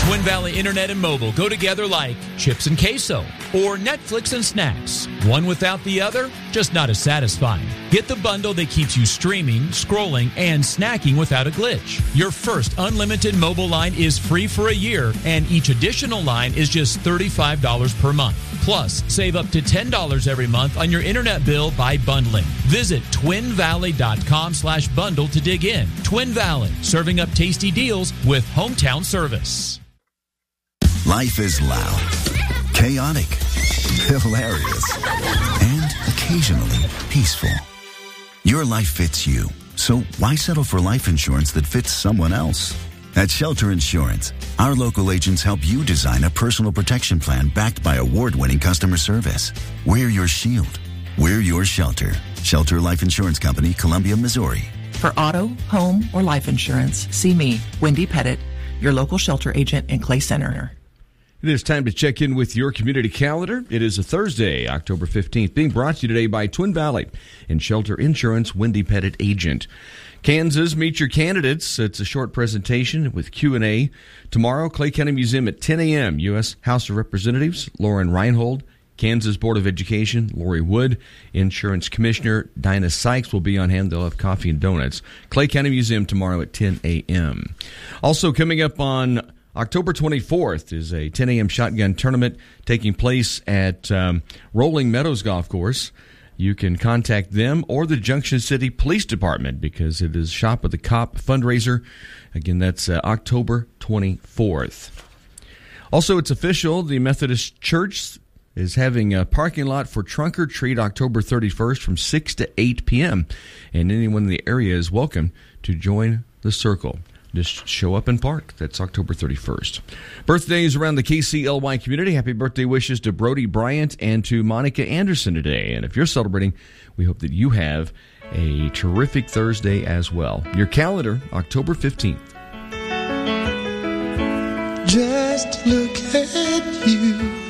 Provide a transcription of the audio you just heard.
Twin Valley Internet and Mobile go together like chips and queso or Netflix and snacks. One without the other, just not as satisfying. Get the bundle that keeps you streaming, scrolling, and snacking without a glitch. Your first unlimited mobile line is free for a year, and each additional line is just $35 per month. Plus, save up to $10 every month on your internet bill by bundling. Visit twinvalley.com/bundle to dig in. Twin Valley, serving up tasty deals with hometown service. Life is loud, chaotic, hilarious, and occasionally peaceful. Your life fits you, so why settle for life insurance that fits someone else? At Shelter Insurance, our local agents help you design a personal protection plan backed by award-winning customer service. We're your shield. We're your shelter. Shelter Life Insurance Company, Columbia, Missouri. For auto, home, or life insurance, see me, Wendy Pettit, your local shelter agent in Clay Center. It is time to check in with your community calendar. It is a Thursday, October 15th, being brought to you today by Twin Valley and Shelter Insurance, Wendy Pettit agent. Kansas, meet your candidates. It's a short presentation with Q&A. Tomorrow, Clay County Museum at 10 a.m. U.S. House of Representatives, Lauren Reinhold. Kansas Board of Education, Lori Wood. Insurance Commissioner Dinah Sykes will be on hand. They'll have coffee and donuts. Clay County Museum tomorrow at 10 a.m. Also coming up on October 24th is a 10 a.m. shotgun tournament taking place at Rolling Meadows Golf Course. You can contact them or the Junction City Police Department because it is Shop of the Cop fundraiser. Again, that's October 24th. Also, it's official. The Methodist Church is having a parking lot for Trunk or Treat October 31st from 6 to 8 p.m. And anyone in the area is welcome to join the circle. Just show up and park. That's October 31st. Birthdays around the KCLY community. Happy birthday wishes to Brody Bryant and to Monica Anderson today. And if you're celebrating, we hope that you have a terrific Thursday as well. Your calendar, October 15th. Just look at you.